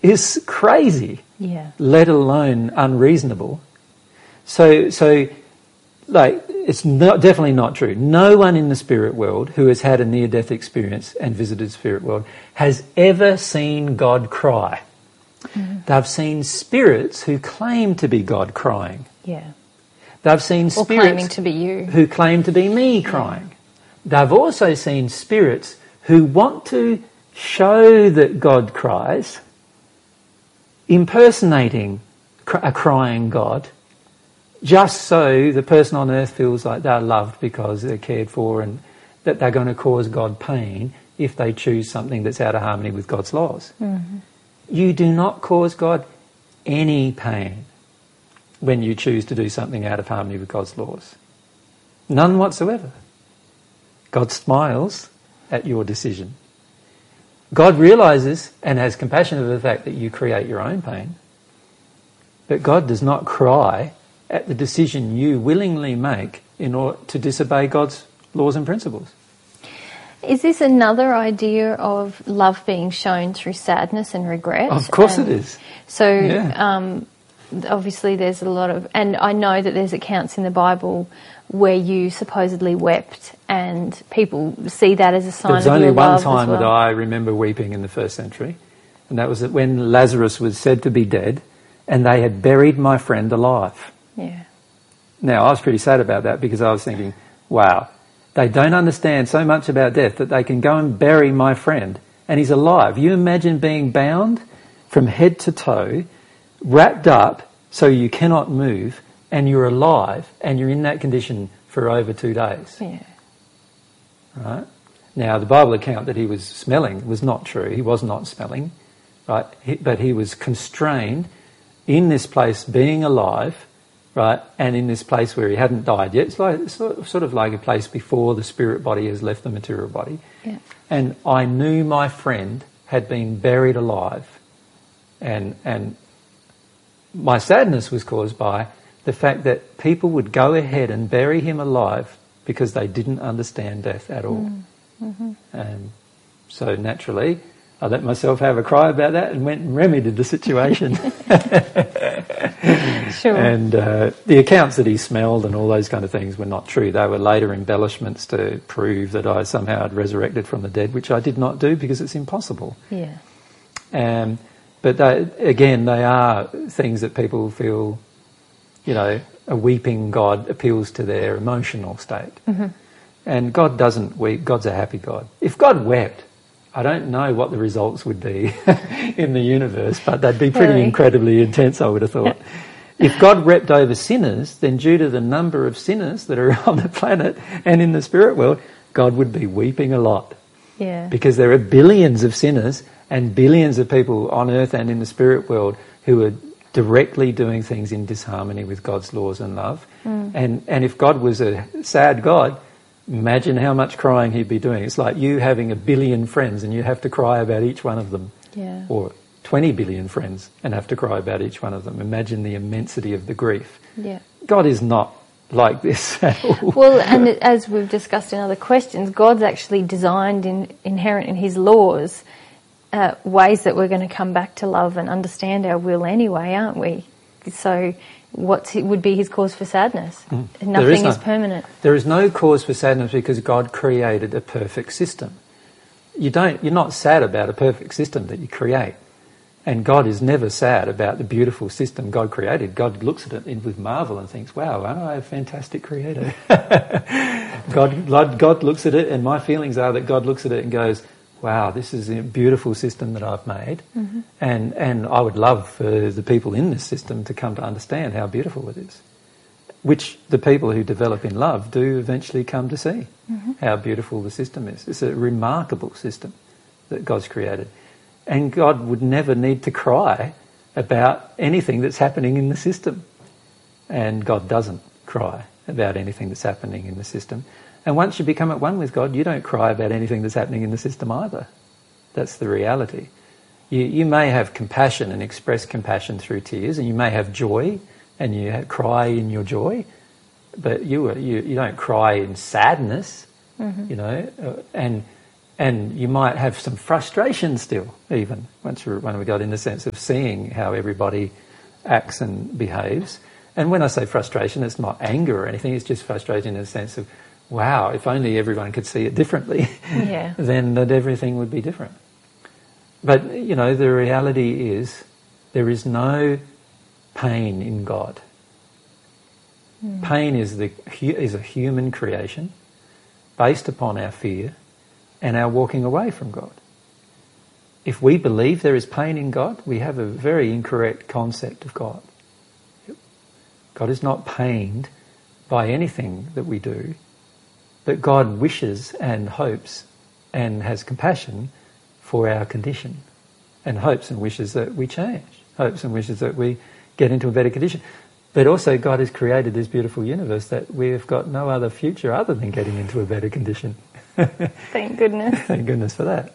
is crazy, let alone unreasonable. So like, it's definitely not true. No one in the spirit world who has had a near-death experience and visited the spirit world has ever seen God cry. They've seen spirits who claim to be God crying. They've seen spirits claiming to be you, who claim to be me crying. They've also seen spirits who want to show that God cries, impersonating a crying God, just so the person on earth feels like they're loved because they're cared for, and that they're going to cause God pain if they choose something that's out of harmony with God's laws. You do not cause God any pain when you choose to do something out of harmony with God's laws. None whatsoever. God smiles at your decision. God realises and has compassion over the fact that you create your own pain, but God does not cry at the decision you willingly make in order to disobey God's laws and principles. Is this another idea of love being shown through sadness and regret? Of course it is. So obviously there's a lot of, and I know that there's accounts in the Bible where you supposedly wept, and people see that as a sign of your love. There's only one time that I remember weeping in the first century, and that was when Lazarus was said to be dead and they had buried my friend alive. Now, I was pretty sad about that, because I was thinking, wow, they don't understand so much about death that they can go and bury my friend and he's alive. You imagine being bound from head to toe, wrapped up so you cannot move, and you're alive, and you're in that condition for over 2 days. Right? Now, the Bible account that he was smelling was not true. He was not smelling, right? But he was constrained in this place, being alive, right, and in this place where he hadn't died yet. It's sort of like a place before the spirit body has left the material body. And I knew my friend had been buried alive, and my sadness was caused by the fact that people would go ahead and bury him alive because they didn't understand death at all. And so naturally, I let myself have a cry about that and went and remedied the situation. And the accounts that he smelled and all those kind of things were not true. They were later embellishments to prove that I somehow had resurrected from the dead, which I did not do because it's impossible. But they are things that people feel, a weeping God appeals to their emotional state. And God doesn't weep. God's a happy God. If God wept, I don't know what the results would be in the universe, but they'd be pretty incredibly intense, I would have thought. If God wept over sinners, then due to the number of sinners that are on the planet and in the spirit world, God would be weeping a lot. Because there are billions of sinners and billions of people on earth and in the spirit world who are directly doing things in disharmony with God's laws and love. And if God was a sad God, imagine how much crying he'd be doing. It's like you having 1 billion friends and you have to cry about each one of them. Or 20 billion friends and have to cry about each one of them. Imagine the immensity of the grief. God is not like this at all. Well, and as we've discussed in other questions, God's actually designed inherent in his laws ways that we're going to come back to love and understand our will anyway, aren't we? So what would be his cause for sadness? Nothing is permanent. There is no cause for sadness because God created a perfect system. You're not sad about a perfect system that you create. And God is never sad about the beautiful system God created. God looks at it with marvel and thinks, wow, aren't I a fantastic creator? God looks at it, and my feelings are that God looks at it and goes, wow, this is a beautiful system that I've made. And I would love for the people in this system to come to understand how beautiful it is, which the people who develop in love do eventually come to see how beautiful the system is. It's a remarkable system that God's created. And God would never need to cry about anything that's happening in the system. And God doesn't cry about anything that's happening in the system. And once you become at one with God, you don't cry about anything that's happening in the system either. That's the reality. You may have compassion and express compassion through tears, and you may have joy and you cry in your joy, but you don't cry in sadness, and And you might have some frustration still, even, when we got in the sense of seeing how everybody acts and behaves. And when I say frustration, it's not anger or anything, it's just frustration in the sense of, wow, if only everyone could see it differently, then that everything would be different. But, the reality is there is no pain in God. Pain is a human creation based upon our fear and our walking away from God. If we believe there is pain in God, we have a very incorrect concept of God. God is not pained by anything that we do, but God wishes and hopes and has compassion for our condition, and hopes and wishes that we change, hopes and wishes that we get into a better condition. But also God has created this beautiful universe that we've got no other future other than getting into a better condition. Thank goodness. Thank goodness for that.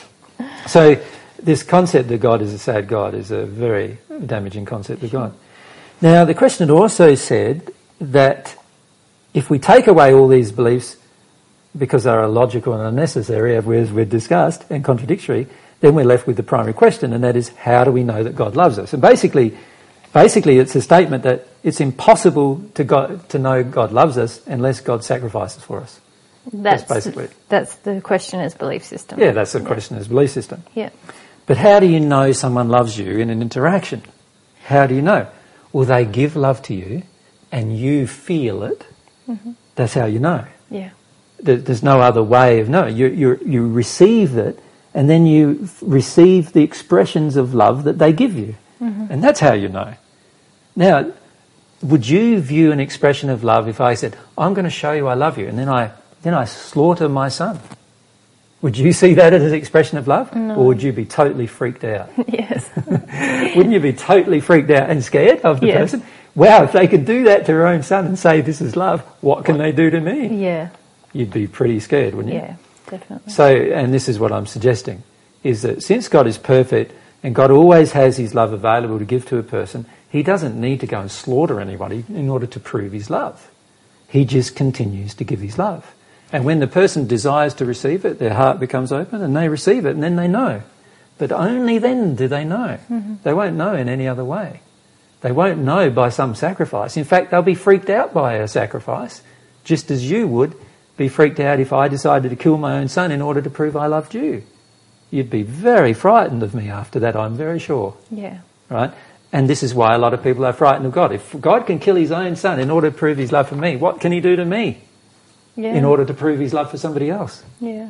So this concept that God is a sad God is a very damaging concept of God. Now the question also said that if we take away all these beliefs because they are illogical and unnecessary, as we've discussed, and contradictory, then we're left with the primary question, and that is, how do we know that God loves us? And basically it's a statement that it's impossible to know God loves us unless God sacrifices for us. That's basically. That's the questioner's belief system. Yeah, that's the questioner's belief system. Yeah. But how do you know someone loves you in an interaction? How do you know? Well, they give love to you and you feel it. Mm-hmm. That's how you know. Yeah. There's no other way of knowing. You receive it, and then you receive the expressions of love that they give you. Mm-hmm. And that's how you know. Now, would you view an expression of love if I said, I'm going to show you I love you, and then I slaughter my son? Would you see that as an expression of love? No. Or would you be totally freaked out? Yes. Wouldn't you be totally freaked out and scared of the person? Wow, if they could do that to their own son and say this is love, what can they do to me? Yeah. You'd be pretty scared, wouldn't you? Yeah, definitely. So, and this is what I'm suggesting, is that since God is perfect and God always has his love available to give to a person, he doesn't need to go and slaughter anybody in order to prove his love. He just continues to give his love. And when the person desires to receive it, their heart becomes open and they receive it, and then they know. But only then do they know. Mm-hmm. They won't know in any other way. They won't know by some sacrifice. In fact, they'll be freaked out by a sacrifice, just as you would be freaked out if I decided to kill my own son in order to prove I loved you. You'd be very frightened of me after that, I'm very sure. Yeah. Right? And this is why a lot of people are frightened of God. If God can kill his own son in order to prove his love for me, what can he do to me? Yeah. In order to prove his love for somebody else. Yeah.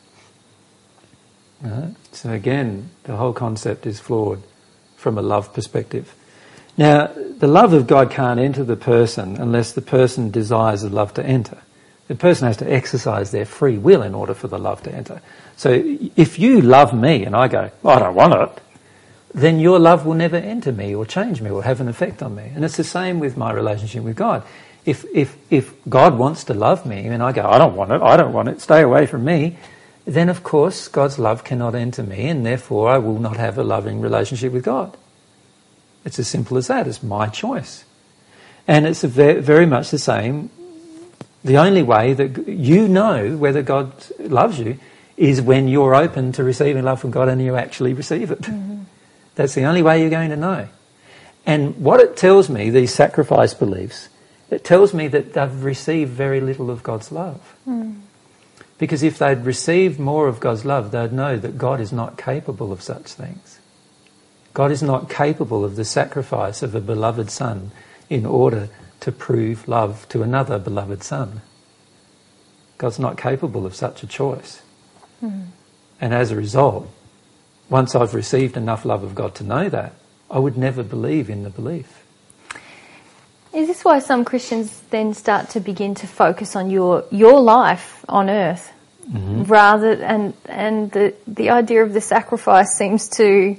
Right? So again, the whole concept is flawed from a love perspective. Now, the love of God can't enter the person unless the person desires the love to enter. The person has to exercise their free will in order for the love to enter. So if you love me and I go, I don't want it, then your love will never enter me or change me or have an effect on me. And it's the same with my relationship with God. If God wants to love me and I go, I don't want it, stay away from me, then of course God's love cannot enter me and therefore I will not have a loving relationship with God. It's as simple as that. It's my choice. And it's very much the same. The only way that you know whether God loves you is when you're open to receiving love from God and you actually receive it. Mm-hmm. That's the only way you're going to know. And what it tells me, these sacrifice beliefs, it tells me that they've received very little of God's love. Mm. Because if they'd received more of God's love, they'd know that God is not capable of such things. God is not capable of the sacrifice of a beloved son in order to prove love to another beloved son. God's not capable of such a choice. Mm. And as a result, once I've received enough love of God to know that, I would never believe in the belief. Is this why some Christians then start to begin to focus on your life on earth, mm-hmm. rather and the idea of the sacrifice seems to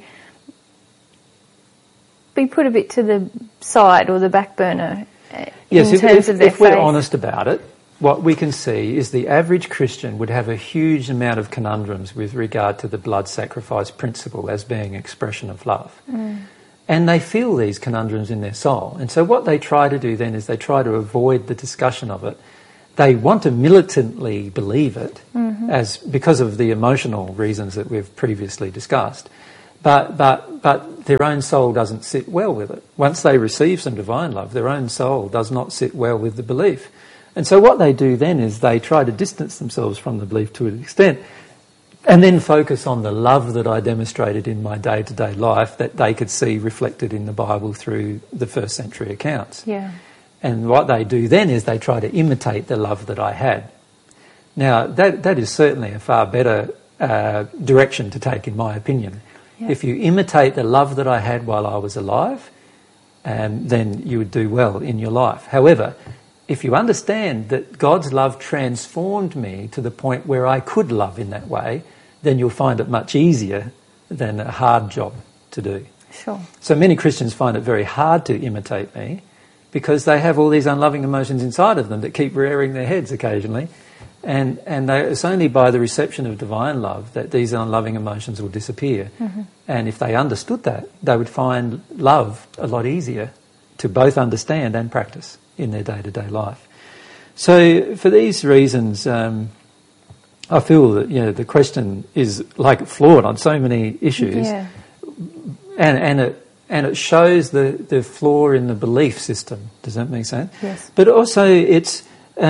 be put a bit to the side or the back burner in terms of their faith? If we're honest about it, what we can see is the average Christian would have a huge amount of conundrums with regard to the blood sacrifice principle as being an expression of love. Mm. And they feel these conundrums in their soul. And so what they try to do then is they try to avoid the discussion of it They want to militantly believe it because of the emotional reasons that we've previously discussed. But their own soul doesn't sit well with it. Once they receive some divine love, their own soul does not sit well with the belief. And so what they do then is they try to distance themselves from the belief to an extent and then focus on the love that I demonstrated in my day-to-day life that they could see reflected in the Bible through the first century accounts. Yeah. And what they do then is they try to imitate the love that I had. Now, that is certainly a far better direction to take, in my opinion. Yeah. If you imitate the love that I had while I was alive, then you would do well in your life. However, if you understand that God's love transformed me to the point where I could love in that way, then you'll find it much easier than a hard job to do. Sure. So many Christians find it very hard to imitate me because they have all these unloving emotions inside of them that keep rearing their heads occasionally. And it's only by the reception of divine love that these unloving emotions will disappear. Mm-hmm. And if they understood that, they would find love a lot easier to both understand and practice in their day-to-day life. So for these reasons, I feel that the question is like flawed on so many issues, and it shows the flaw in the belief system. Does that make sense? Yes. But also it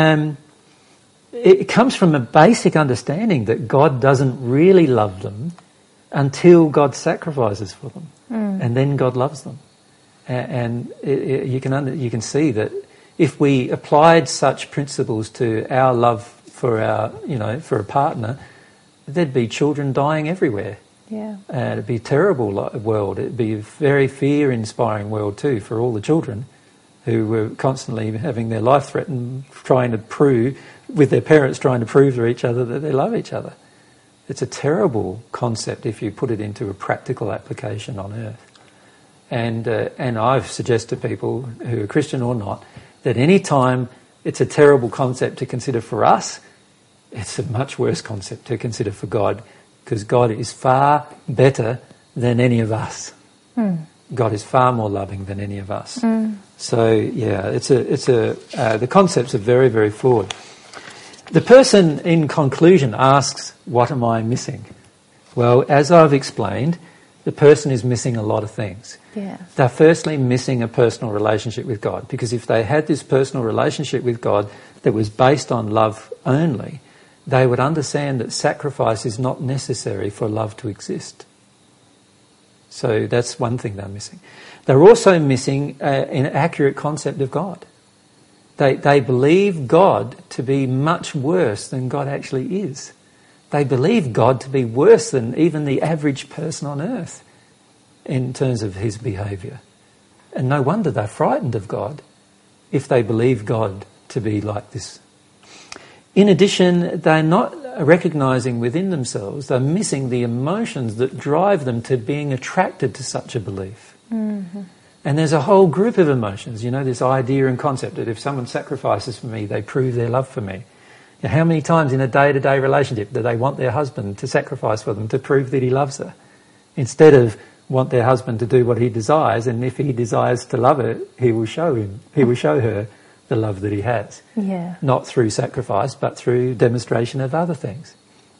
comes from a basic understanding that God doesn't really love them until God sacrifices for them, and then God loves them. And you can see that if we applied such principles to our love for for a partner, there'd be children dying everywhere. Yeah. It'd be a terrible world. It'd be a very fear-inspiring world too for all the children who were constantly having their life threatened, with their parents trying to prove to each other that they love each other. It's a terrible concept if you put it into a practical application on earth. And I've suggested to people who are Christian or not that any time it's a terrible concept to consider for us, it's a much worse concept to consider for God, because God is far better than any of us. God is far more loving than any of us. So yeah, the concepts are very, very flawed. The person in conclusion asks, "What am I missing?" Well, as I've explained, the person is missing a lot of things. Yeah. They're firstly missing a personal relationship with God, because if they had this personal relationship with God that was based on love only, they would understand that sacrifice is not necessary for love to exist. So that's one thing they're missing. They're also missing an accurate concept of God. They believe God to be much worse than God actually is. They believe God to be worse than even the average person on earth in terms of his behaviour. And no wonder they're frightened of God if they believe God to be like this. In addition, they're not recognising within themselves, they're missing the emotions that drive them to being attracted to such a belief. Mm-hmm. And there's a whole group of emotions, this idea and concept that if someone sacrifices for me, they prove their love for me. How many times in a day-to-day relationship do they want their husband to sacrifice for them to prove that he loves her, instead of want their husband to do what he desires, and if he desires to love her, he will show her the love that he has. Yeah. Not through sacrifice, but through demonstration of other things.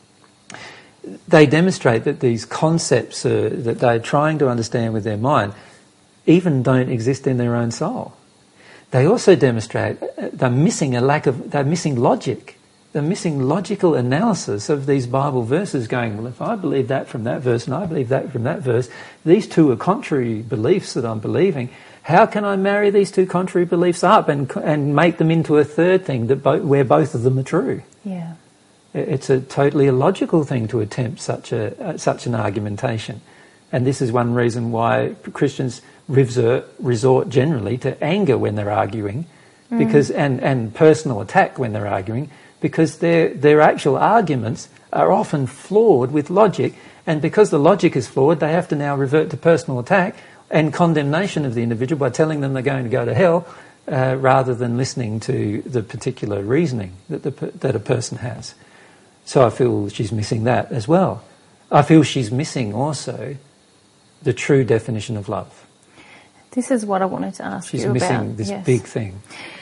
They demonstrate that these concepts that they're trying to understand with their mind even don't exist in their own soul. They also demonstrate they're missing logic. They're missing logical analysis of these Bible verses, going, well, if I believe that from that verse and I believe that from that verse, these two are contrary beliefs that I'm believing. How can I marry these two contrary beliefs up and make them into a third thing where both of them are true? Yeah. It's a totally illogical thing to attempt such an argumentation. And this is one reason why Christians resort generally to anger when they're arguing, because and personal attack when they're arguing, because their actual arguments are often flawed with logic, and because the logic is flawed, they have to now revert to personal attack and condemnation of the individual by telling them they're going to go to hell, rather than listening to the particular reasoning that a person has. So I feel she's missing that as well. I feel she's missing also the true definition of love. This is what I wanted to ask you about. She's missing this big thing.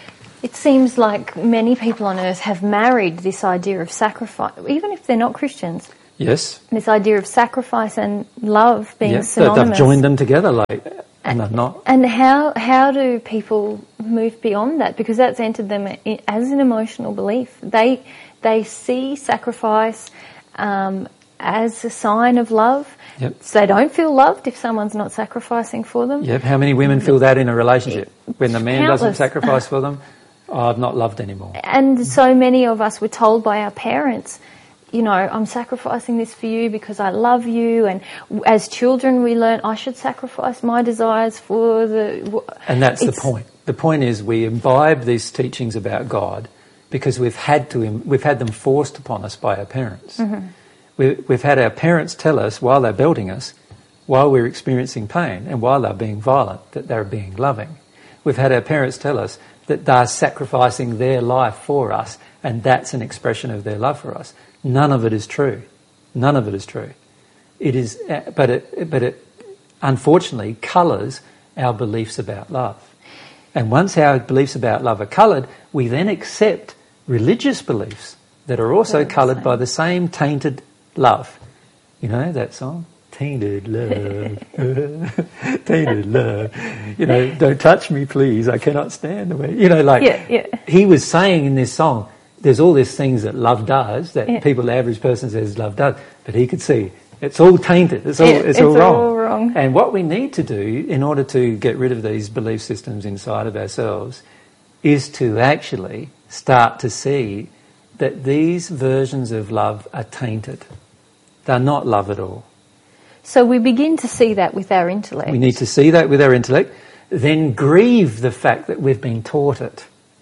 It seems like many people on earth have married this idea of sacrifice, even if they're not Christians. Yes. This idea of sacrifice and love being synonymous. They've joined them together, and they're not. And how do people move beyond that? Because that's entered them as an emotional belief. They see sacrifice as a sign of love. Yep. So they don't feel loved if someone's not sacrificing for them. Yep. How many women feel that in a relationship? When the man Countless. doesn't sacrifice for them, I've not loved anymore. And so many of us were told by our parents, I'm sacrificing this for you because I love you. And as children, we learn I should sacrifice my desires for the... And that's the point. The point is we imbibe these teachings about God because we've had them forced upon us by our parents. Mm-hmm. We've had our parents tell us while they're belting us, while we're experiencing pain and while they're being violent, that they're being loving. We've had our parents tell us that they're sacrificing their life for us and that's an expression of their love for us. None of it is true. None of it is true. It is, but it unfortunately colours our beliefs about love. And once our beliefs about love are coloured, we then accept religious beliefs that are also coloured by the same tainted love. You know that song? Tainted love, tainted love. Don't touch me, please. I cannot stand the way. He was saying in this song, there's all these things that love does, that the average person says love does, but he could see it's all tainted. It's all wrong. And what we need to do in order to get rid of these belief systems inside of ourselves is to actually start to see that these versions of love are tainted. They're not love at all. So we begin to see that with our intellect. We need to see that with our intellect, then grieve the fact that we've been taught it,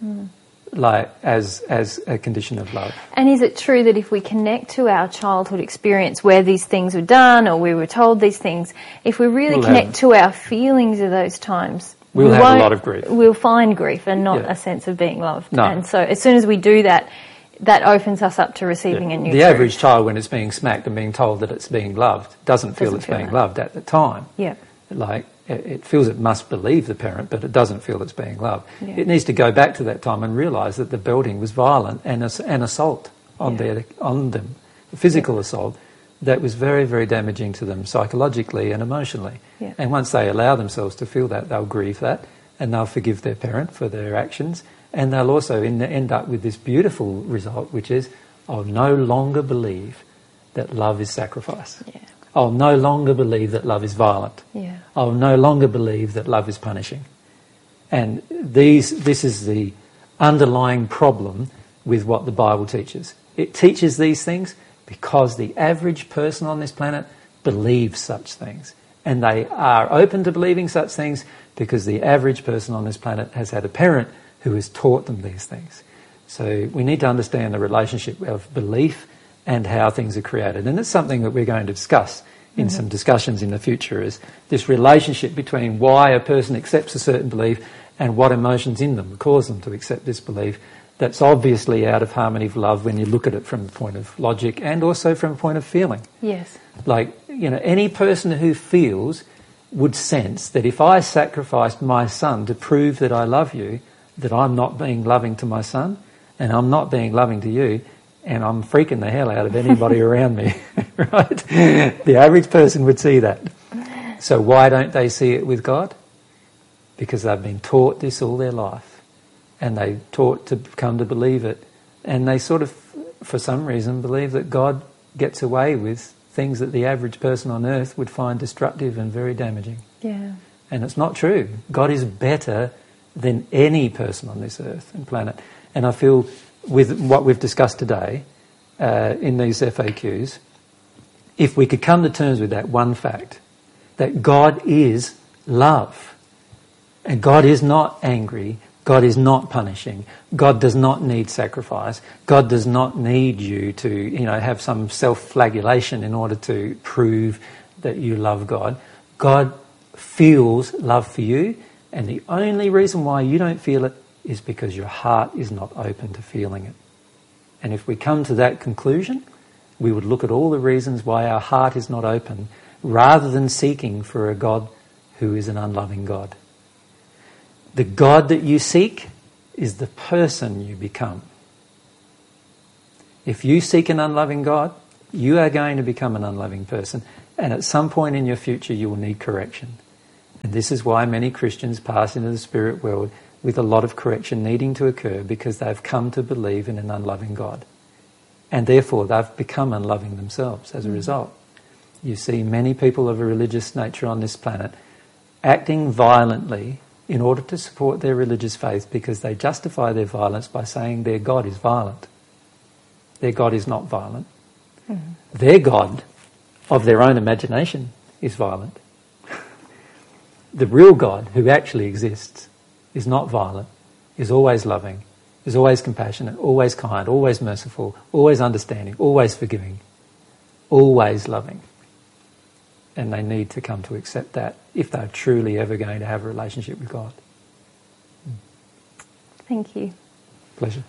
as a condition of love. And is it true that if we connect to our childhood experience where these things were done or we were told these things, if we really connect to our feelings of those times, we'll have a lot of grief. We'll find grief and not a sense of being loved. No. And so as soon as we do that, that opens us up to receiving a new The truth. average child, when it's being smacked and being told that it's being loved, doesn't feel it's being loved at the time. Yeah. It feels it must believe the parent, but it doesn't feel it's being loved. Yeah. It needs to go back to that time and realise that the belting was violent and an assault on them, a physical assault that was very, very damaging to them psychologically and emotionally. Yeah. And once they allow themselves to feel that, they'll grieve that and they'll forgive their parent for their actions. And they'll also end up with this beautiful result, which is, I'll no longer believe that love is sacrifice. Yeah. I'll no longer believe that love is violent. Yeah. I'll no longer believe that love is punishing. And this is the underlying problem with what the Bible teaches. It teaches these things because the average person on this planet believes such things. And they are open to believing such things because the average person on this planet has had a parent who has taught them these things. So we need to understand the relationship of belief and how things are created. And it's something that we're going to discuss in some discussions in the future, is this relationship between why a person accepts a certain belief and what emotions in them cause them to accept this belief. That's obviously out of harmony with love when you look at it from the point of logic and also from a point of feeling. Yes. Any person who feels would sense that if I sacrificed my son to prove that I love you, that I'm not being loving to my son and I'm not being loving to you, and I'm freaking the hell out of anybody around me, right? The average person would see that. So why don't they see it with God? Because they've been taught this all their life and they taught to come to believe it, and they sort of, for some reason, believe that God gets away with things that the average person on earth would find destructive and very damaging. Yeah. And it's not true. God is better than any person on this earth and planet. And I feel with what we've discussed today in these FAQs, if we could come to terms with that one fact, that God is love, and God is not angry, God is not punishing, God does not need sacrifice, God does not need you to, have some self-flagellation in order to prove that you love God. God feels love for you, and the only reason why you don't feel it is because your heart is not open to feeling it. And if we come to that conclusion, we would look at all the reasons why our heart is not open, rather than seeking for a God who is an unloving God. The God that you seek is the person you become. If you seek an unloving God, you are going to become an unloving person, and at some point in your future you will need correction. And this is why many Christians pass into the spirit world with a lot of correction needing to occur, because they've come to believe in an unloving God. And therefore they've become unloving themselves as a result. You see many people of a religious nature on this planet acting violently in order to support their religious faith, because they justify their violence by saying their God is violent. Their God is not violent. Their God, of their own imagination, is violent. The real God, who actually exists, is not violent, is always loving, is always compassionate, always kind, always merciful, always understanding, always forgiving, always loving. And they need to come to accept that if they're truly ever going to have a relationship with God. Thank you. Pleasure.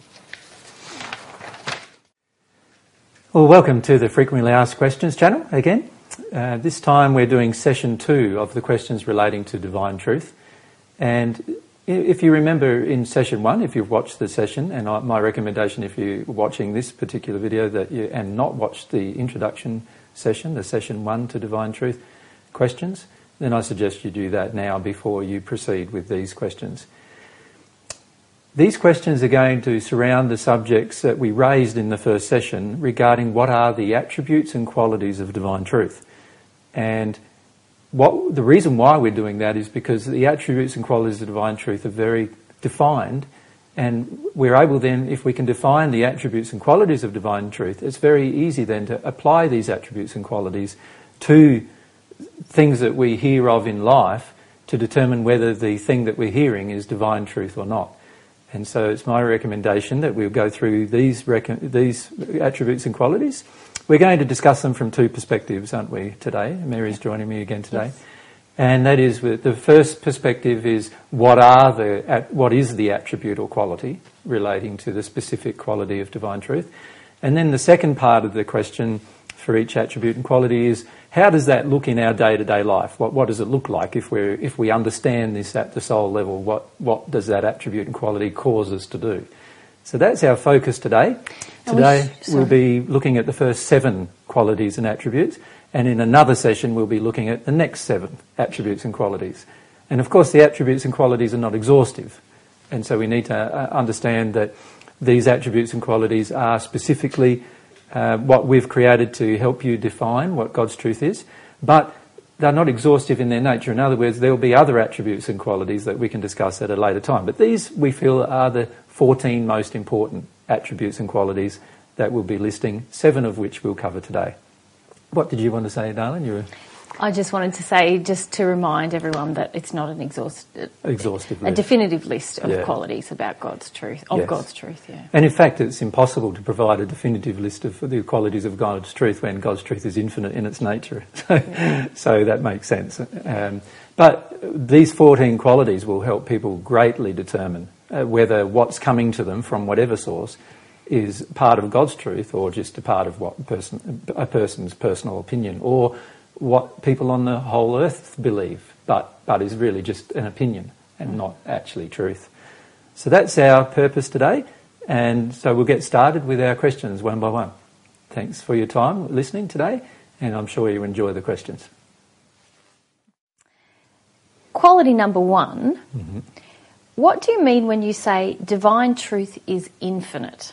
Well, welcome to the Frequently Asked Questions channel again. This time we're doing session 2 of the questions relating to divine truth. And if you remember in session 1, if you've watched the session, and my recommendation if you're watching this particular video and not watched the introduction session, the session 1 to divine truth questions, then I suggest you do that now before you proceed with these questions. These questions are going to surround the subjects that we raised in the first session regarding what are the attributes and qualities of divine truth. And the reason why we're doing that is because the attributes and qualities of divine truth are very defined, and we're able then, if we can define the attributes and qualities of divine truth, it's very easy then to apply these attributes and qualities to things that we hear of in life to determine whether the thing that we're hearing is divine truth or not. And so it's my recommendation that we'll go through these attributes and qualities. We're going to discuss them from 2 perspectives, aren't we, today? Mary's joining me again today. Yes. And that is, the first perspective is what is the attribute or quality relating to the specific quality of divine truth. And then the second part of the question for each attribute and quality is, how does that look in our day-to-day life? What does it look like if we understand this at the soul level? What does that attribute and quality cause us to do? So that's our focus today. Today we'll be looking at the first 7 qualities and attributes, and in another session we'll be looking at the next 7 attributes and qualities. And of course the attributes and qualities are not exhaustive, and so we need to understand that these attributes and qualities are specifically what we've created to help you define what God's truth is, but they're not exhaustive in their nature. In other words, there will be other attributes and qualities that we can discuss at a later time. But these, we feel, are the 14 most important attributes and qualities that we'll be listing, 7 of which we'll cover today. What did you want to say, darling? I just wanted to say, just to remind everyone that it's not an exhaustive list. A definitive list of qualities about God's truth, God's truth, yeah. And in fact, it's impossible to provide a definitive list of the qualities of God's truth when God's truth is infinite in its nature. So that makes sense. But these 14 qualities will help people greatly determine whether what's coming to them from whatever source is part of God's truth or just a part of what a person's personal opinion, or what people on the whole earth believe, but is really just an opinion and not actually truth. So that's our purpose today, and so we'll get started with our questions one by one. Thanks for your time listening today, and I'm sure you enjoy the questions. Quality number 1. Mm-hmm. What do you mean when you say divine truth is infinite?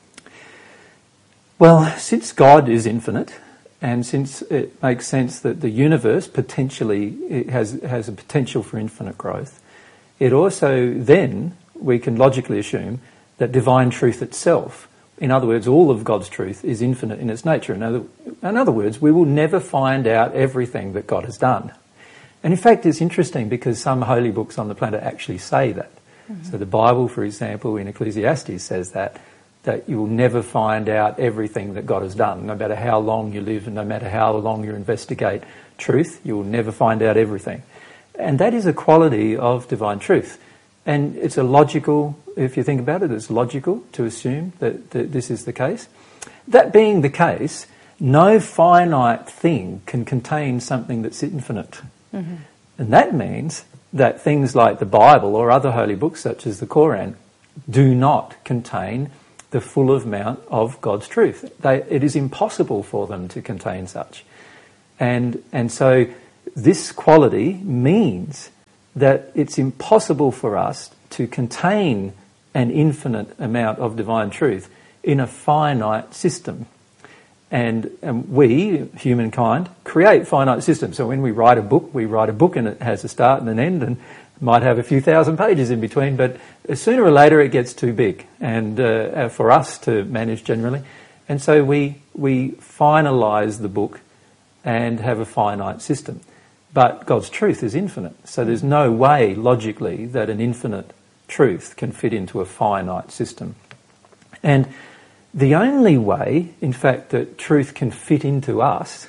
Well, since God is infinite, and since it makes sense that the universe potentially has a potential for infinite growth, it also then, we can logically assume that divine truth itself, in other words, all of God's truth, is infinite in its nature. In other words, we will never find out everything that God has done. And in fact, it's interesting because some holy books on the planet actually say that. Mm-hmm. So the Bible, for example, in Ecclesiastes says that you will never find out everything that God has done. No matter how long you live and no matter how long you investigate truth, you will never find out everything. And that is a quality of divine truth. And it's if you think about it, it's logical to assume that this is the case. That being the case, no finite thing can contain something that's infinite. And that means that things like the Bible or other holy books such as the Quran do not contain the full amount of God's truth. It is impossible for them to contain such. And so this quality means that it's impossible for us to contain an infinite amount of divine truth in a finite system. And we, humankind, create finite systems. So when we write a book and it has a start and an end and might have a few thousand pages in between, but sooner or later it gets too big and for us to manage generally. And so we finalise the book and have a finite system. But God's truth is infinite, so there's no way, logically, that an infinite truth can fit into a finite system. And the only way, in fact, that truth can fit into us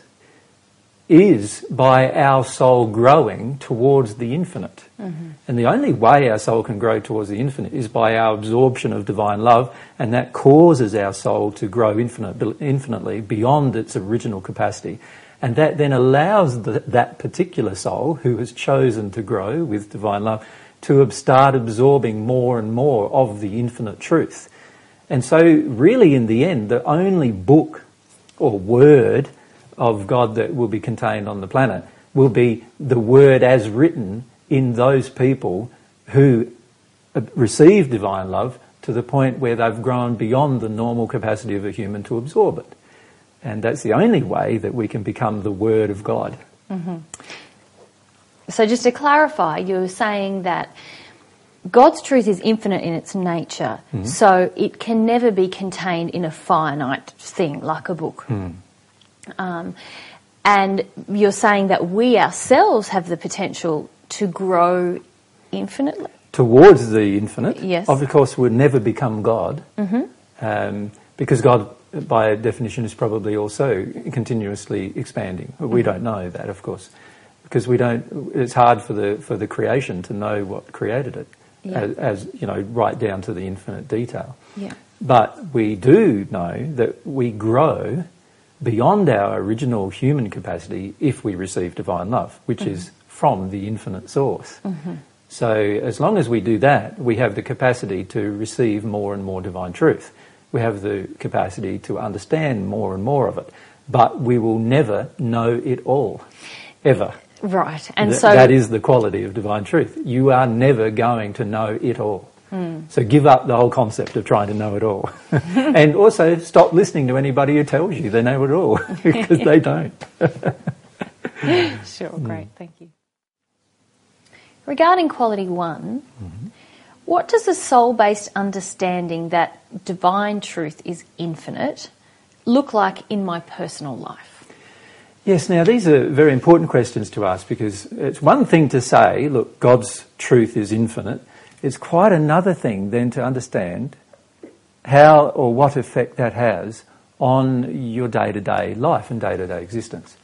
is by our soul growing towards the infinite. Mm-hmm. And the only way our soul can grow towards the infinite is by our absorption of divine love, and that causes our soul to grow infinitely beyond its original capacity. And that then allows that particular soul who has chosen to grow with divine love to start absorbing more and more of the infinite truth. And so really in the end, the only book or word of God that will be contained on the planet will be the word as written in those people who receive divine love to the point where they've grown beyond the normal capacity of a human to absorb it. And that's the only way that we can become the Word of God. Mm-hmm. So just to clarify, you're saying that God's truth is infinite in its nature, mm-hmm. so it can never be contained in a finite thing like a book. Mm. And you're saying that we ourselves have the potential to grow infinitely? Towards the infinite. Yes. Of course, we'll never become God, mm-hmm. Because God, by definition, is probably also continuously expanding. We don't know that, of course, because we don't. It's hard for the creation to know what created it, as you know, right down to the infinite detail. Yeah. But we do know that we grow beyond our original human capacity if we receive divine love, which mm-hmm. is from the infinite source. Mm-hmm. So as long as we do that, we have the capacity to receive more and more divine truth. We have the capacity to understand more and more of it, but we will never know it all, ever. Right, and so that is the quality of divine truth. You are never going to know it all. So give up the whole concept of trying to know it all. And also stop listening to anybody who tells you they know it all, because they don't. Sure, great, thank you. Regarding quality one, mm-hmm. what does the soul-based understanding that divine truth is infinite look like in my personal life? Yes, now these are very important questions to ask, because it's one thing to say, look, God's truth is infinite. It's quite another thing then to understand how or what effect that has on your day-to-day life and day-to-day existence.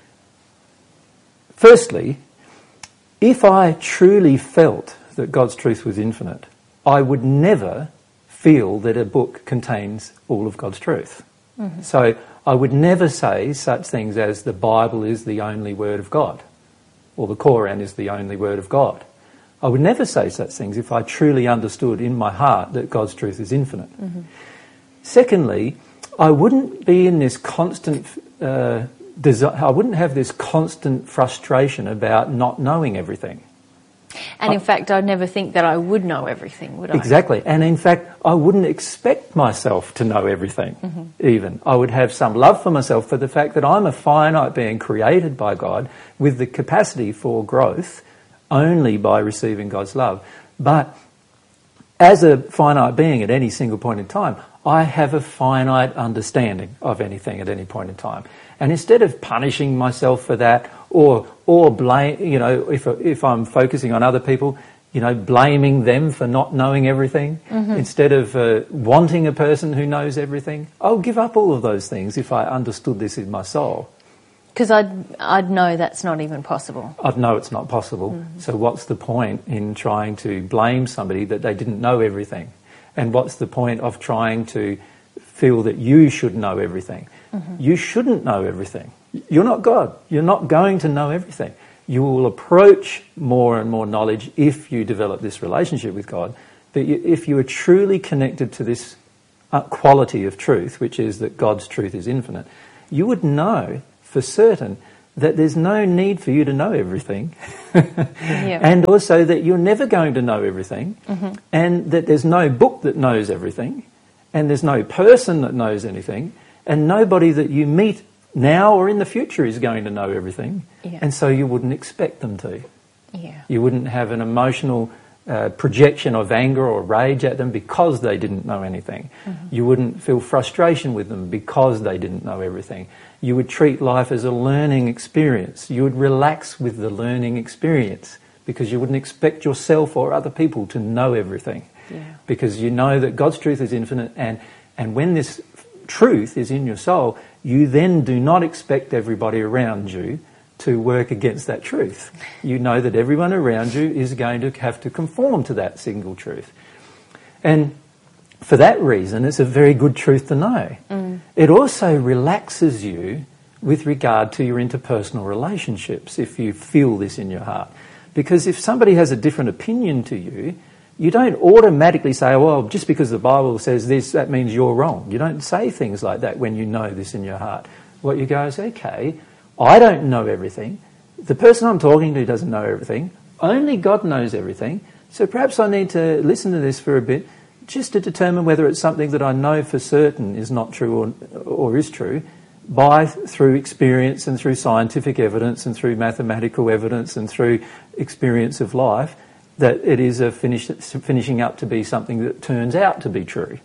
Firstly, if I truly felt that God's truth was infinite, I would never feel that a book contains all of God's truth. Mm-hmm. So I would never say such things as the Bible is the only word of God, or the Quran is the only word of God. I would never say such things if I truly understood in my heart that God's truth is infinite. Mm-hmm. Secondly, I wouldn't be in this constant I wouldn't have this constant frustration about not knowing everything. And in fact, I'd never think that I would know everything, would I? Exactly. And in fact, I wouldn't expect myself to know everything, mm-hmm. even. I would have some love for myself for the fact that I'm a finite being created by God with the capacity for growth only by receiving God's love. But as a finite being at any single point in time, I have a finite understanding of anything at any point in time. And instead of punishing myself for that, or blame, you know, if I'm focusing on other people, you know, blaming them for not knowing everything, mm-hmm. instead of wanting a person who knows everything, I'll give up all of those things if I understood this in my soul. Because I'd know that's not even possible. I'd know it's not possible. Mm-hmm. So what's the point in trying to blame somebody that they didn't know everything? And what's the point of trying to feel that you should know everything? Mm-hmm. You shouldn't know everything. You're not God. You're not going to know everything. You will approach more and more knowledge if you develop this relationship with God, But if you are truly connected to this quality of truth, which is that God's truth is infinite, you would know for certain that there's no need for you to know everything. And also that you're never going to know everything, and that there's no book that knows everything, and there's no person that knows anything, and nobody that you meet now or in the future is going to know everything. And so you wouldn't expect them to. You wouldn't have an emotional projection of anger or rage at them because they didn't know anything. You wouldn't feel frustration with them because they didn't know everything. You would treat life as a learning experience. You would relax with the learning experience because you wouldn't expect yourself or other people to know everything. Because you know that God's truth is infinite, and when this truth is in your soul, you then do not expect everybody around you to work against that truth. You know that everyone around you is going to have to conform to that single truth. And for that reason, it's a very good truth to know. It also relaxes you with regard to your interpersonal relationships if you feel this in your heart. Because if somebody has a different opinion to you, you don't automatically say, well, just because the Bible says this, that means you're wrong. You don't say things like that when you know this in your heart. What you go is, okay, I don't know everything. The person I'm talking to doesn't know everything. Only God knows everything. So perhaps I need to listen to this for a bit just to determine whether it's something that I know for certain is not true or is true through experience and through scientific evidence and through mathematical evidence and through experience of life, that it is finishing up to be something that turns out to be true.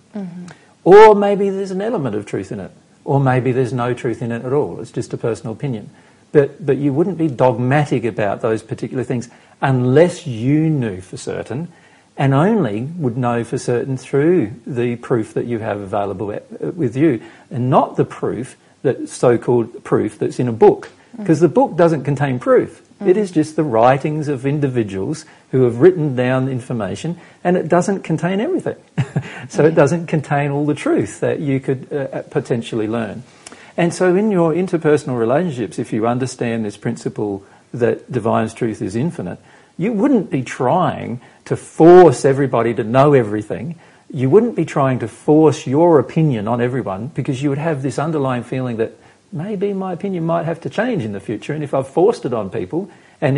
Or maybe there's an element of truth in it. Or maybe there's no truth in it at all. It's just a personal opinion. But you wouldn't be dogmatic about those particular things unless you knew for certain, and only would know for certain through the proof that you have available with you, and not the proof, that so-called proof that's in a book. Because the book doesn't contain proof. It is just the writings of individuals who have written down information, and it doesn't contain everything. So it doesn't contain all the truth that you could potentially learn. And so in your interpersonal relationships, if you understand this principle that divine truth is infinite, you wouldn't be trying to force everybody to know everything. You wouldn't be trying to force your opinion on everyone, because you would have this underlying feeling that maybe my opinion might have to change in the future, and if I've forced it on people, and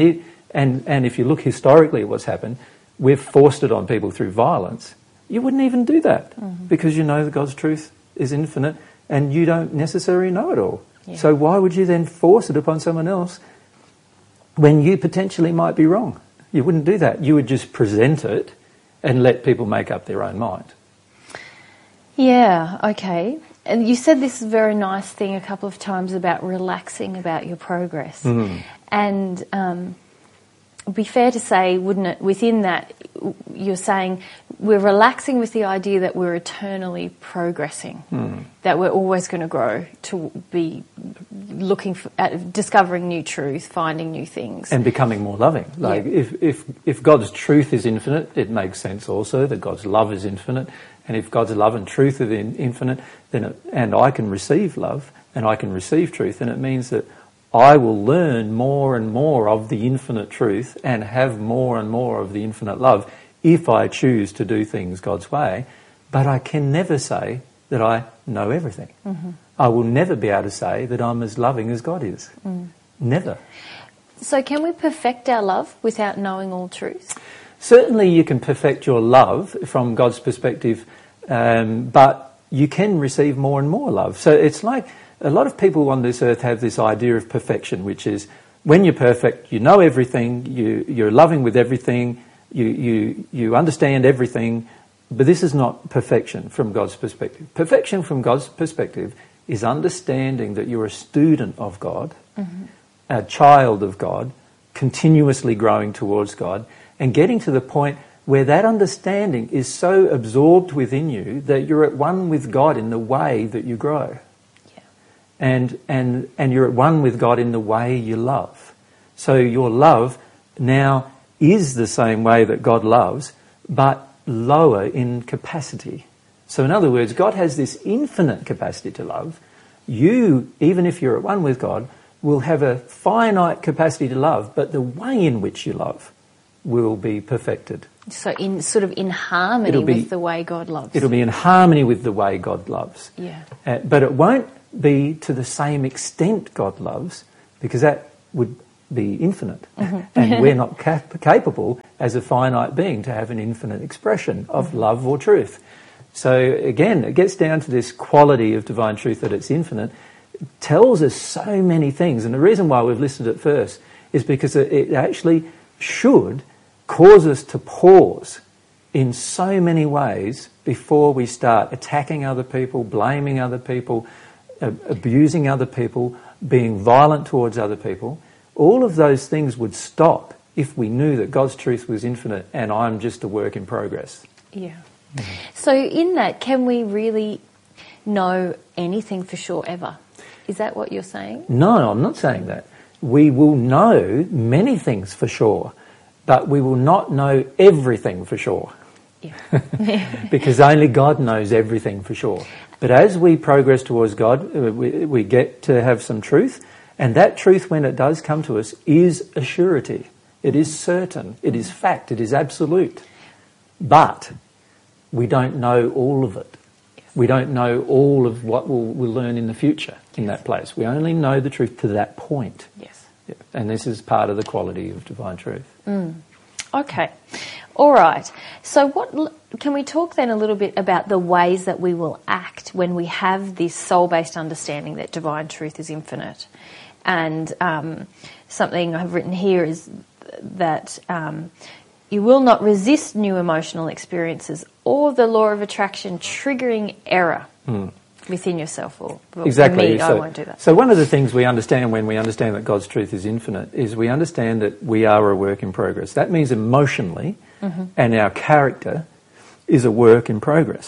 if you look historically at what's happened, we've forced it on people through violence, you wouldn't even do that, because you know that God's truth is infinite, and you don't necessarily know it all. So why would you then force it upon someone else when you potentially might be wrong? You wouldn't do that. You would just present it and let people make up their own mind. Yeah, okay. And you said this very nice thing a couple of times about relaxing about your progress. And it'd be fair to say, wouldn't it, within that, you're saying we're relaxing with the idea that we're eternally progressing, that we're always going to grow, to be looking at discovering new truth, finding new things. And becoming more loving. Like if God's truth is infinite, it makes sense also that God's love is infinite. And if God's love and truth are infinite, then and I can receive love and I can receive truth, then it means that I will learn more and more of the infinite truth and have more and more of the infinite love if I choose to do things God's way. But I can never say that I know everything. I will never be able to say that I'm as loving as God is. Never. So can we perfect our love without knowing all truth? Certainly you can perfect your love from God's perspective, but you can receive more and more love. So it's like a lot of people on this earth have this idea of perfection, which is when you're perfect, you know everything, you're loving with everything, you understand everything, but this is not perfection from God's perspective. Perfection from God's perspective is understanding that you're a student of God, a child of God, continuously growing towards God, and getting to the point where that understanding is so absorbed within you that you're at one with God in the way that you grow. And you're at one with God in the way you love. So your love now is the same way that God loves, but lower in capacity. So in other words, God has this infinite capacity to love. You, even if you're at one with God, will have a finite capacity to love, but the way in which you love will be perfected. So in harmony with the way God loves. It'll be in harmony with the way God loves. Yeah. But it won't be to the same extent God loves, because that would be infinite. And we're not capable as a finite being to have an infinite expression of love or truth. So again, it gets down to this quality of divine truth, that it's infinite. It tells us so many things. And the reason why we've listed it first is because it actually should cause us to pause in so many ways before we start attacking other people, blaming other people, abusing other people, being violent towards other people. All of those things would stop if we knew that God's truth was infinite and I'm just a work in progress. Yeah. So in that, can we really know anything for sure ever? Is that what you're saying? No, I'm not saying that. We will know many things for sure, but we will not know everything for sure. Yeah. Because only God knows everything for sure. But as we progress towards God, we get to have some truth, and that truth, when it does come to us, is a surety. It is certain. It is fact. It is absolute. But we don't know all of it. Yes. We don't know all of what we'll learn in the future in that place. We only know the truth to that point. Yes. Yeah. And this is part of the quality of divine truth. Okay. All right. So can we talk then a little bit about the ways that we will act when we have this soul-based understanding that divine truth is infinite? And something I've written here is that you will not resist new emotional experiences or the law of attraction triggering error within yourself. Or exactly. For me, I won't do that. So one of the things we understand when we understand that God's truth is infinite is we understand that we are a work in progress. That means emotionally, and our character is a work in progress.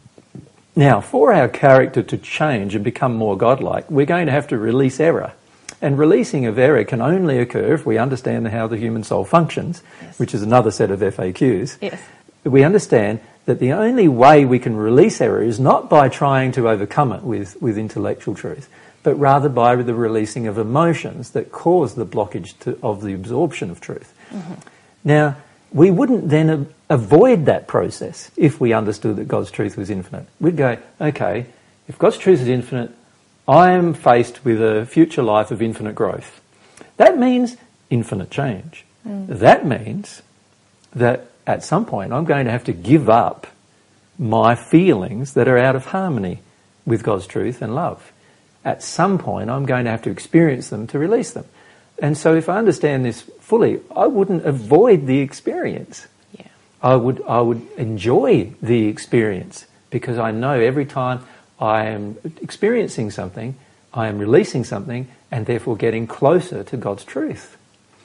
Now, for our character to change and become more godlike, we're going to have to release error. And releasing of error can only occur if we understand how the human soul functions, which is another set of FAQs. Yes. We understand that the only way we can release error is not by trying to overcome it with intellectual truth, but rather by the releasing of emotions that cause the blockage of the absorption of truth. Now, we wouldn't then avoid that process if we understood that God's truth was infinite. We'd go, okay, if God's truth is infinite, I am faced with a future life of infinite growth. That means infinite change. That means that at some point I'm going to have to give up my feelings that are out of harmony with God's truth and love. At some point I'm going to have to experience them to release them. And so if I understand this fully, I wouldn't avoid the experience. Yeah. I would enjoy the experience, because I know every time I am experiencing something, I am releasing something, and therefore getting closer to God's truth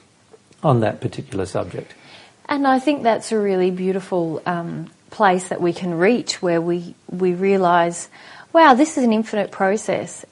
on that particular subject. And I think that's a really beautiful place that we can reach, where we realise, wow, this is an infinite process,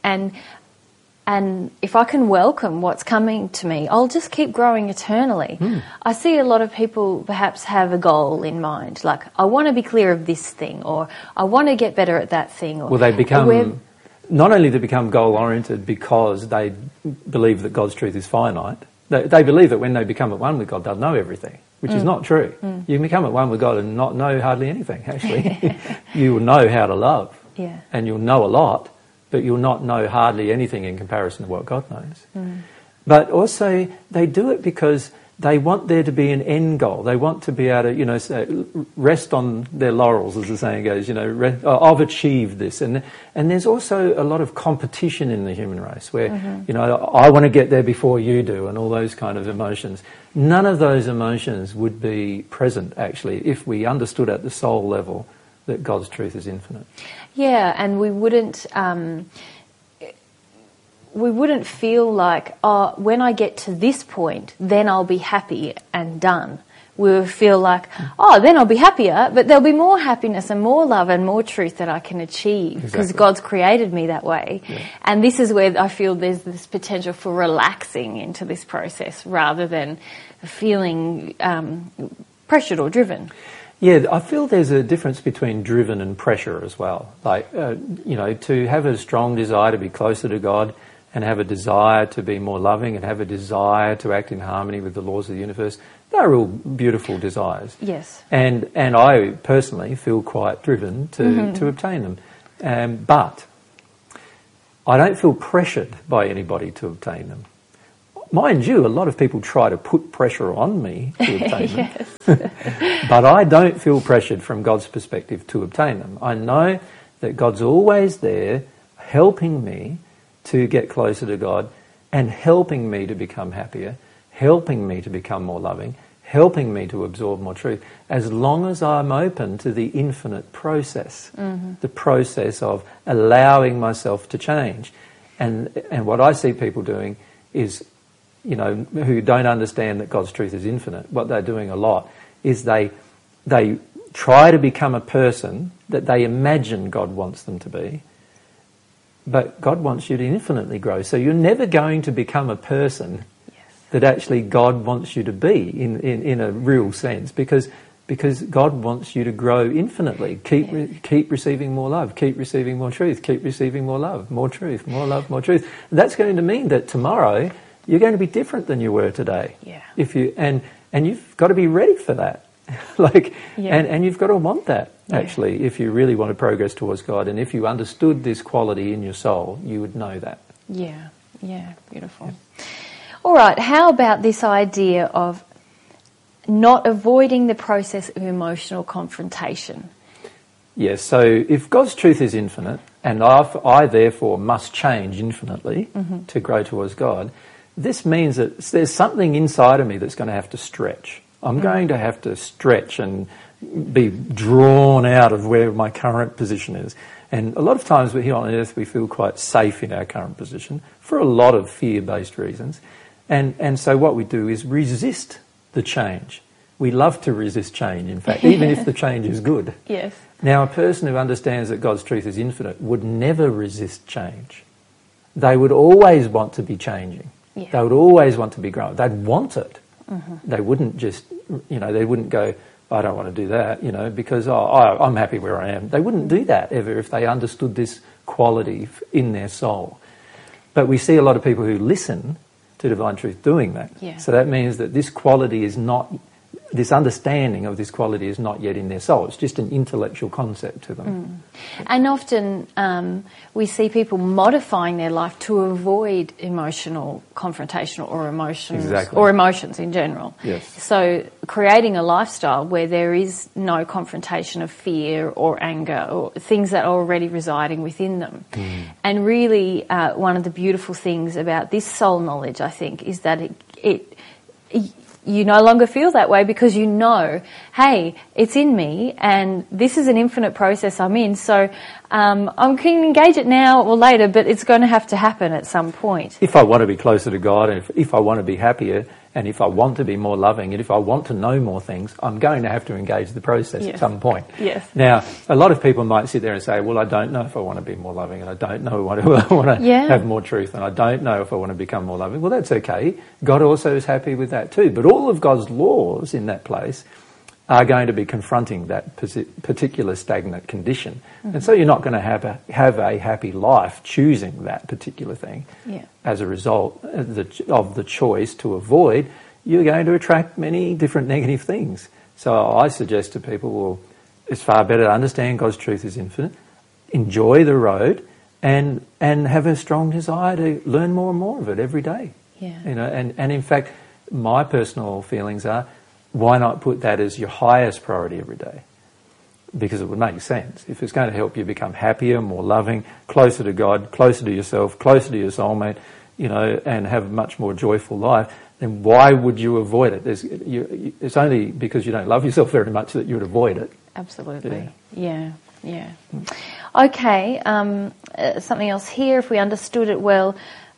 and if I can welcome what's coming to me, I'll just keep growing eternally. I see a lot of people perhaps have a goal in mind, like, I want to be clear of this thing, or I want to get better at that thing. Or, well, they become, not only they become goal-oriented because they believe that God's truth is finite, they believe that when they become at one with God, they'll know everything, which is not true. You can become at one with God and not know hardly anything, actually. You will know how to love, and you'll know a lot, but you'll not know hardly anything in comparison to what God knows. But also, they do it because they want there to be an end goal. They want to be able to, rest on their laurels, as the saying goes. I've achieved this, and there's also a lot of competition in the human race, where I want to get there before you do, and all those kind of emotions. None of those emotions would be present, actually, if we understood at the soul level that God's truth is infinite. Yeah, and we wouldn't feel like, when I get to this point, then I'll be happy and done. We would feel like, then I'll be happier, but there'll be more happiness and more love and more truth that I can achieve, because God's created me that way. Yeah. And this is where I feel there's this potential for relaxing into this process rather than feeling pressured or driven. Yeah, I feel there's a difference between driven and pressure as well. Like, to have a strong desire to be closer to God, and have a desire to be more loving, and have a desire to act in harmony with the laws of the universe, They're all beautiful desires. Yes. And I personally feel quite driven to obtain them. But I don't feel pressured by anybody to obtain them. Mind you, a lot of people try to put pressure on me to obtain them. But I don't feel pressured from God's perspective to obtain them. I know that God's always there helping me to get closer to God and helping me to become happier, helping me to become more loving, helping me to absorb more truth, as long as I'm open to the infinite process, the process of allowing myself to change. And what I see people doing is, who don't understand that God's truth is infinite, what they're doing a lot is they try to become a person that they imagine God wants them to be, but God wants you to infinitely grow. So you're never going to become a person that actually God wants you to be in a real sense, because God wants you to grow infinitely. Keep receiving more love, keep receiving more truth, keep receiving more love, more truth, more love, more truth. And that's going to mean that tomorrow you're going to be different than you were today. Yeah. And you've got to be ready for that. And you've got to want that, actually, if you really want to progress towards God. And if you understood this quality in your soul, you would know that. Yeah, beautiful. Yeah. All right, how about this idea of not avoiding the process of emotional confrontation? Yes, so if God's truth is infinite, and I therefore must change infinitely to grow towards God, this means that there's something inside of me that's going to have to stretch. I'm going to have to stretch and be drawn out of where my current position is. And a lot of times here on earth we feel quite safe in our current position for a lot of fear-based reasons. And so what we do is resist the change. We love to resist change, in fact, even if the change is good. Yes. Now, a person who understands that God's truth is infinite would never resist change. They would always want to be changing. Yeah. They would always want to be growing. They'd want it. They wouldn't just, they wouldn't go, I don't want to do that, because I'm happy where I am. They wouldn't do that ever if they understood this quality in their soul. But we see a lot of people who listen to divine truth doing that. Yeah. So that means that this quality is not, this understanding of this quality is not yet in their soul. It's just an intellectual concept to them. And often we see people modifying their life to avoid emotional confrontation or emotions in general. Yes. So creating a lifestyle where there is no confrontation of fear or anger or things that are already residing within them. And really one of the beautiful things about this soul knowledge, I think, is that you no longer feel that way because you know, hey, it's in me and this is an infinite process I'm in, so I can engage it now or later, but it's going to have to happen at some point. If I want to be closer to God, and if I want to be happier, and if I want to be more loving, and if I want to know more things, I'm going to have to engage the process at some point. Yes. Now, a lot of people might sit there and say, well, I don't know if I want to be more loving, and I don't know if I want to have more truth, and I don't know if I want to become more loving. Well, that's okay. God also is happy with that too. But all of God's laws in that place are going to be confronting that particular stagnant condition. And so you're not going to have a happy life choosing that particular thing. As a result of the choice to avoid, you're going to attract many different negative things. So I suggest to people, well, it's far better to understand God's truth is infinite, enjoy the road, and have a strong desire to learn more and more of it every day. And in fact, my personal feelings are, why not put that as your highest priority every day? Because it would make sense. If it's going to help you become happier, more loving, closer to God, closer to yourself, closer to your soulmate, and have a much more joyful life, then why would you avoid it? It's only because you don't love yourself very much that you would avoid it. Absolutely. Yeah. Okay, something else here, if we understood it well,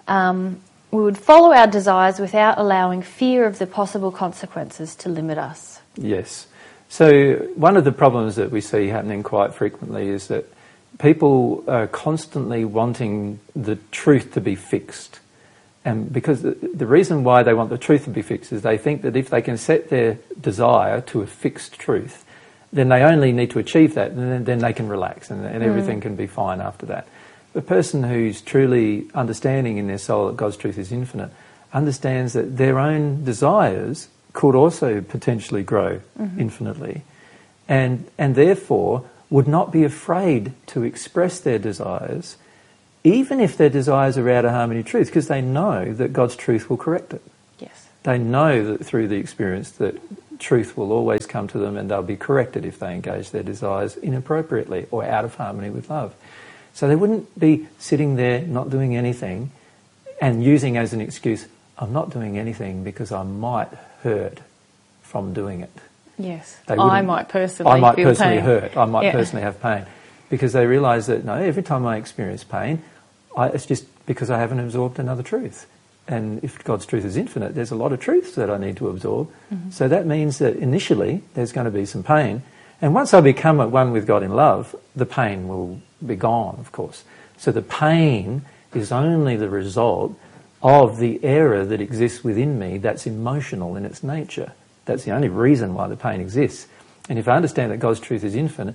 we would follow our desires without allowing fear of the possible consequences to limit us. Yes. So one of the problems that we see happening quite frequently is that people are constantly wanting the truth to be fixed. And because the reason why they want the truth to be fixed is they think that if they can set their desire to a fixed truth, then they only need to achieve that, and then they can relax, and everything can be fine after that. The person who's truly understanding in their soul that God's truth is infinite understands that their own desires could also potentially grow infinitely, and therefore would not be afraid to express their desires, even if their desires are out of harmony with truth, because they know that God's truth will correct it. Yes. They know that through the experience that truth will always come to them, and they'll be corrected if they engage their desires inappropriately or out of harmony with love. So they wouldn't be sitting there not doing anything and using as an excuse, I'm not doing anything because I might hurt from doing it. Yes. I might personally pain. Hurt. I might personally have pain. Because they realise that, no, every time I experience pain, it's just because I haven't absorbed another truth. And if God's truth is infinite, there's a lot of truths that I need to absorb. So that means that initially there's going to be some pain. And once I become at one with God in love, the pain will be gone, of course. So the pain is only the result of the error that exists within me that's emotional in its nature. That's the only reason why the pain exists. And if I understand that God's truth is infinite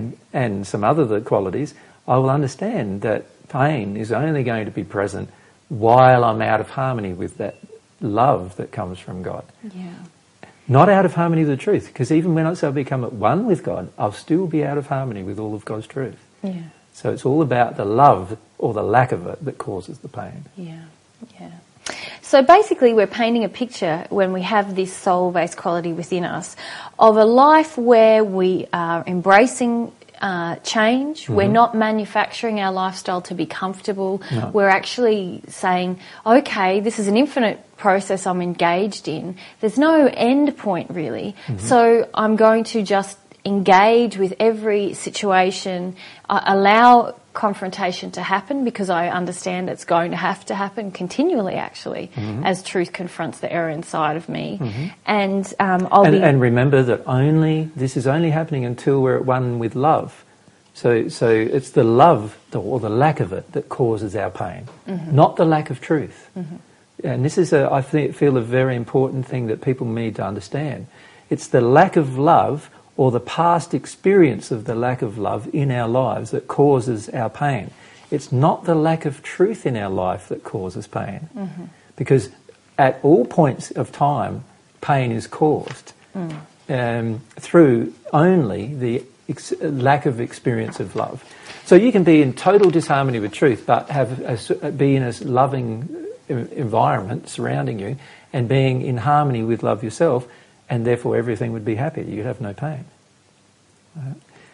and some other qualities, I will understand that pain is only going to be present while I'm out of harmony with that love that comes from God. Yeah. Not out of harmony with the truth, because even when I become at one with God, I'll still be out of harmony with all of God's truth. Yeah. So it's all about the love or the lack of it that causes the pain. Yeah, yeah. So basically we're painting a picture when we have this soul-based quality within us of a life where we are embracing change. We're not manufacturing our lifestyle to be comfortable. No. We're actually saying, okay, this is an infinite process I'm engaged in. There's no end point really. So I'm going to just engage with every situation, allow confrontation to happen because I understand it's going to have to happen continually actually as truth confronts the error inside of me. And and remember that this is only happening until we're at one with love. So it's the love or the lack of it that causes our pain, not the lack of truth. And this is I feel a very important thing that people need to understand. It's the lack of love or the past experience of the lack of love in our lives that causes our pain. It's not the lack of truth in our life that causes pain. Because at all points of time, pain is caused through only the lack of experience of love. So you can be in total disharmony with truth, but be in a loving environment surrounding you and being in harmony with love yourself, and therefore everything would be happy. You'd have no pain. Right?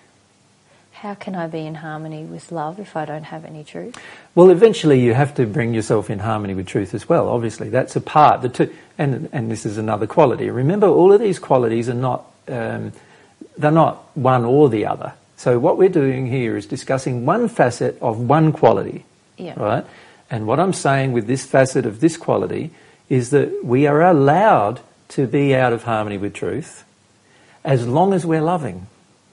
How can I be in harmony with love if I don't have any truth? Well, eventually you have to bring yourself in harmony with truth as well. Obviously, that's a part. The two, and this is another quality. Remember, all of these qualities are not they're not one or the other. So what we're doing here is discussing one facet of one quality, right? And what I'm saying with this facet of this quality is that we are allowed to be out of harmony with truth as long as we're loving.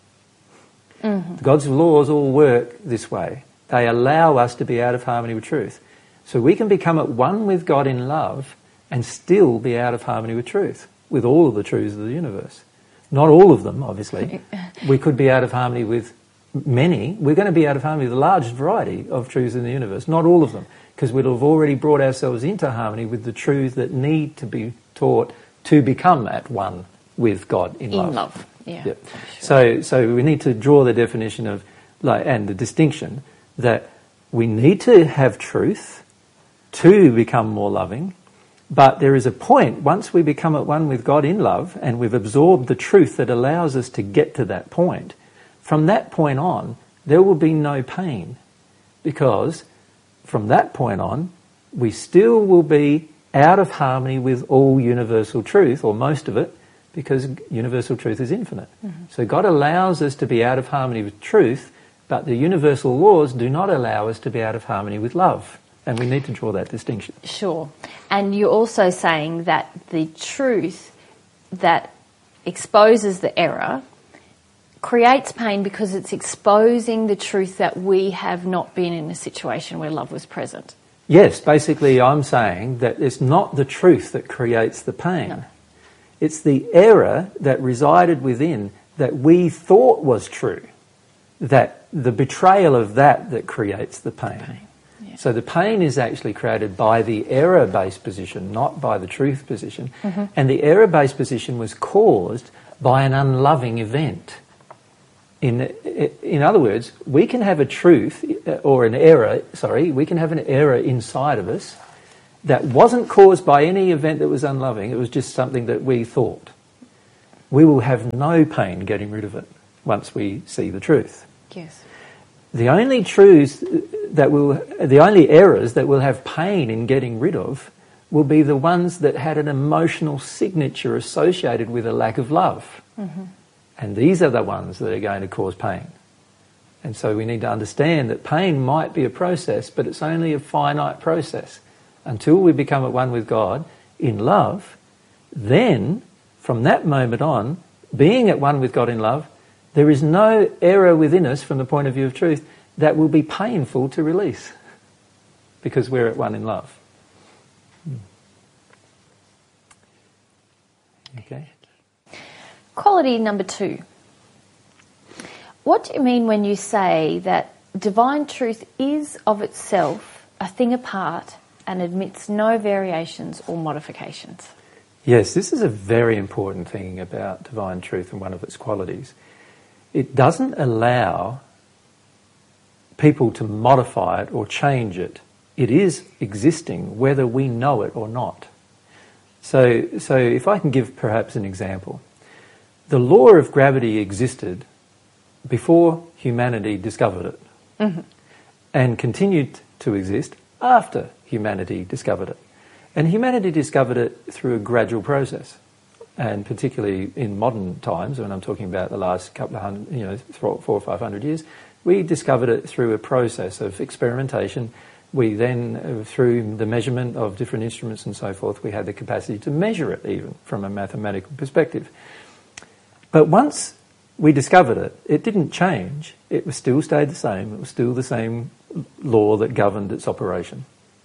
God's laws all work this way. They allow us to be out of harmony with truth. So we can become at one with God in love and still be out of harmony with truth, with all of the truths of the universe. Not all of them, obviously. We could be out of harmony with many. We're going to be out of harmony with a large variety of truths in the universe. Not all of them, because we'll have already brought ourselves into harmony with the truths that need to be taught to become at one with God in love. In love, yeah. Sure. So we need to draw the definition of, and the distinction that we need to have truth to become more loving, but there is a point, once we become at one with God in love and we've absorbed the truth that allows us to get to that point, from that point on, there will be no pain, because from that point on, we still will be out of harmony with all universal truth, or most of it, because universal truth is infinite. So God allows us to be out of harmony with truth, but the universal laws do not allow us to be out of harmony with love. And we need to draw that distinction. Sure. And you're also saying that the truth that exposes the error creates pain because it's exposing the truth that we have not been in a situation where love was present. Yes, basically I'm saying that it's not the truth that creates the pain. No. It's the error that resided within that we thought was true, that the betrayal of that creates the pain. Yeah. So the pain is actually created by the error-based position, not by the truth position. Mm-hmm. And the error-based position was caused by an unloving event. In other words, we can have a truth or an error, we can have an error inside of us that wasn't caused by any event that was unloving. It was just something that we thought. We will have no pain getting rid of it once we see the truth. Yes. The only errors that we'll have pain in getting rid of will be the ones that had an emotional signature associated with a lack of love. Mm-hmm. And these are the ones that are going to cause pain. And so we need to understand that pain might be a process, but it's only a finite process. Until we become at one with God in love, then from that moment on, being at one with God in love, there is no error within us from the point of view of truth that will be painful to release because we're at one in love. Okay. Quality number 2. What do you mean when you say that divine truth is of itself a thing apart and admits no variations or modifications? Yes, this is a very important thing about divine truth and one of its qualities. It doesn't allow people to modify it or change it. It is existing whether we know it or not. So if I can give perhaps an example. The law of gravity existed before humanity discovered it, mm-hmm. and continued to exist after humanity discovered it. And humanity discovered it through a gradual process. And particularly in modern times, when I'm talking about the last couple of hundred, 400 or 500 years, we discovered it through a process of experimentation. We then, through the measurement of different instruments and so forth, we had the capacity to measure it even from a mathematical perspective. But once we discovered it, it didn't change. It was still stayed the same. It was still the same law that governed its operation.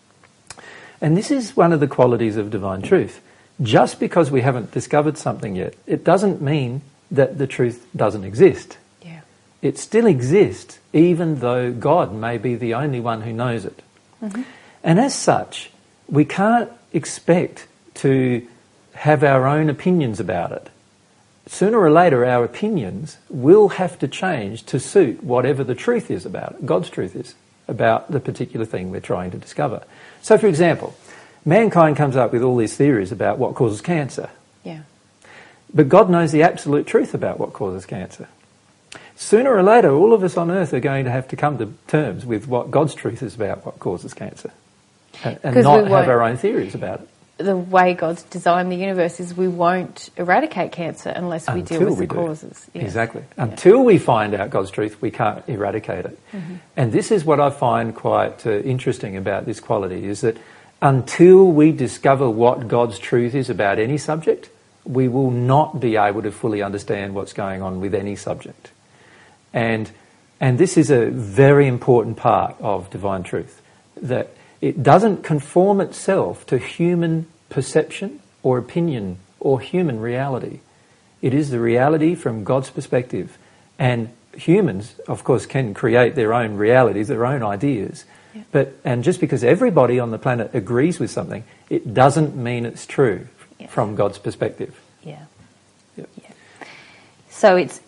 And this is one of the qualities of divine truth. Just because we haven't discovered something yet, it doesn't mean that the truth doesn't exist. Yeah. It still exists, even though God may be the only one who knows it. Mm-hmm. And as such, we can't expect to have our own opinions about it. Sooner or later, our opinions will have to change to suit whatever the truth is about it, God's truth is about the particular thing we're trying to discover. So, for example, mankind comes up with all these theories about what causes cancer. Yeah. But God knows the absolute truth about what causes cancer. Sooner or later, all of us on earth are going to have to come to terms with what God's truth is about what causes cancer. And not have our own theories about it. The way God's designed the universe is we won't eradicate cancer unless we deal with the causes. Yeah. Exactly. Yeah. Until we find out God's truth, we can't eradicate it. Mm-hmm. And this is what I find quite interesting about this quality, is that until we discover what God's truth is about any subject, we will not be able to fully understand what's going on with any subject. And this is a very important part of divine truth, that it doesn't conform itself to human perception or opinion or human reality. It is the reality from God's perspective. And humans, of course, can create their own realities, their own ideas. Yeah. And just because everybody on the planet agrees with something, it doesn't mean it's true from God's perspective. Yeah. Yep. Yeah. So it's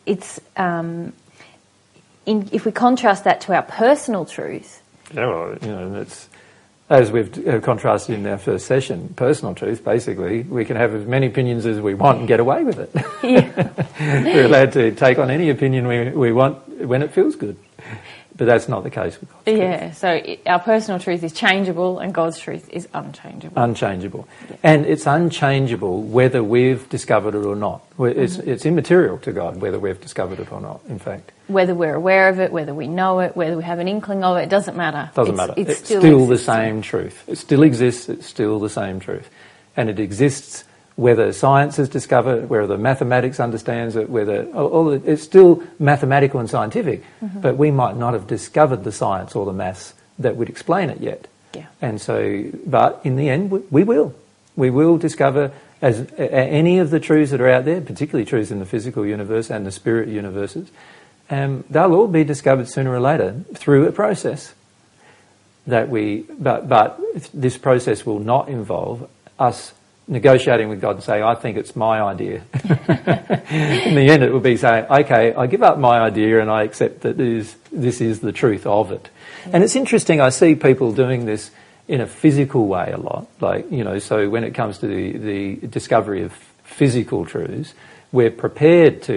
if we contrast that to our personal truth. Yeah, well, it's, as we've contrasted in our first session, personal truth, basically, we can have as many opinions as we want and get away with it. Yeah. We're allowed to take on any opinion we want when it feels good. But that's not the case with God's truth. Yeah, so our personal truth is changeable and God's truth is unchangeable. Unchangeable. Yeah. And it's unchangeable whether we've discovered it or not. It's immaterial to God whether we've discovered it or not, in fact. Whether we're aware of it, whether we know it, whether we have an inkling of it doesn't matter. Doesn't matter. It's still the same truth. It still exists, it's still the same truth. And it exists whether science has discovered it, whether mathematics understands it, it's still mathematical and scientific, but we might not have discovered the science or the maths that would explain it yet. Yeah. And so, but in the end, we will. We will discover as any of the truths that are out there, particularly truths in the physical universe and the spirit universes, they'll all be discovered sooner or later through a process. but this process will not involve us negotiating with God and say, I think it's my idea. In the end, it will be saying, okay, I give up my idea and I accept that this is the truth of it. Yeah. And it's interesting, I see people doing this in a physical way a lot. Like, so when it comes to the discovery of physical truths, we're prepared to